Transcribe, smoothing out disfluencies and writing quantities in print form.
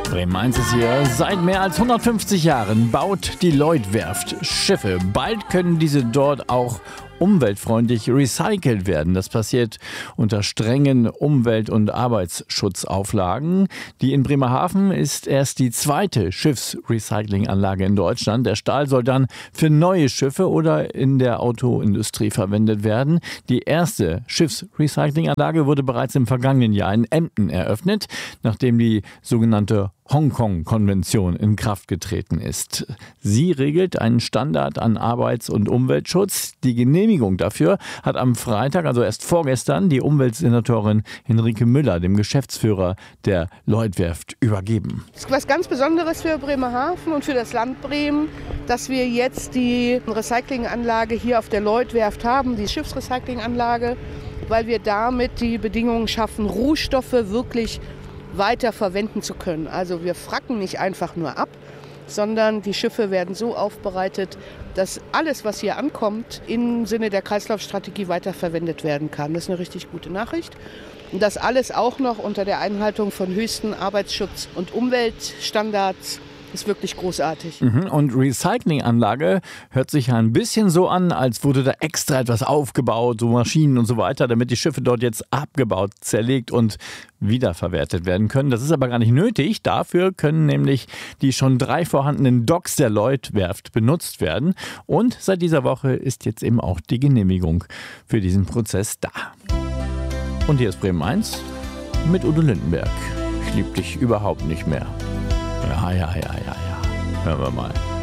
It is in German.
Bremen 1 ist hier. Seit mehr als 150 Jahren baut die Lloyd-Werft Schiffe. Bald können diese dort auch umweltfreundlich recycelt werden. Das passiert unter strengen Umwelt- und Arbeitsschutzauflagen. Die in Bremerhaven ist erst die zweite Schiffsrecyclinganlage in Deutschland. Der Stahl soll dann für neue Schiffe oder in der Autoindustrie verwendet werden. Die erste Schiffsrecyclinganlage wurde bereits im vergangenen Jahr in Emden eröffnet, nachdem die sogenannte Hongkong-Konvention in Kraft getreten ist. Sie regelt einen Standard an Arbeits- und Umweltschutz. Die Genehmigung dafür hat am Freitag, also erst vorgestern, die Umweltsenatorin Henrike Müller, dem Geschäftsführer der Lloyd-Werft, übergeben. Es ist was ganz Besonderes für Bremerhaven und für das Land Bremen, dass wir jetzt die Recyclinganlage hier auf der Lloyd-Werft haben, die Schiffsrecyclinganlage, weil wir damit die Bedingungen schaffen, Rohstoffe wirklich weiter verwenden zu können. Also wir fracken nicht einfach nur ab, sondern die Schiffe werden so aufbereitet, dass alles, was hier ankommt, im Sinne der Kreislaufstrategie weiterverwendet werden kann. Das ist eine richtig gute Nachricht. Und das alles auch noch unter der Einhaltung von höchsten Arbeitsschutz- und Umweltstandards. Ist wirklich großartig. Und Recyclinganlage hört sich ja ein bisschen so an, als wurde da extra etwas aufgebaut, so Maschinen und so weiter, damit die Schiffe dort jetzt abgebaut, zerlegt und wiederverwertet werden können. Das ist aber gar nicht nötig. Dafür können nämlich die schon 3 vorhandenen Docks der Lloyd-Werft benutzt werden. Und seit dieser Woche ist jetzt eben auch die Genehmigung für diesen Prozess da. Und hier ist Bremen 1 mit Udo Lindenberg. Ich lieb dich überhaupt nicht mehr. Ja. Hören wir mal.